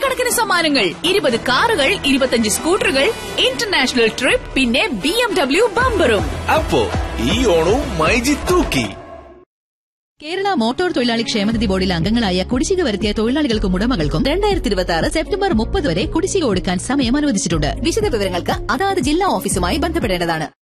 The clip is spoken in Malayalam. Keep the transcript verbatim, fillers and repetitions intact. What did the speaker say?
കോടിക്കണക്കിന് സമ്മാനങ്ങൾ, ഇരുപത് കാറുകൾ, ഇരുപത്തിയഞ്ച് സ്കൂട്ടറുകൾ, ഇന്റർനാഷണൽ ട്രിപ്പ്, പിന്നെ ബി എം ഡബ്ല്യു ബമ്പറും. അപ്പോ ഈ ഓണവും മൈജി തൂക്കി. കേരള മോട്ടോർ തൊഴിലാളി ക്ഷേമനിധി ബോർഡിലെ അംഗങ്ങളായ കുടിശ്ശിക വരുത്തിയ തൊഴിലാളികൾക്കും ഉടമകൾക്കും രണ്ടായിരത്തി ഇരുപത്തി ആറ് സെപ്റ്റംബർ മുപ്പത് വരെ കുടിശ്ശിക കൊടുക്കാൻ സമയം അനുവദിച്ചിട്ടുണ്ട്. വിശദ വിവരങ്ങൾക്ക് അതാത് ജില്ലാ ഓഫീസുമായി ബന്ധപ്പെടേണ്ടതാണ്.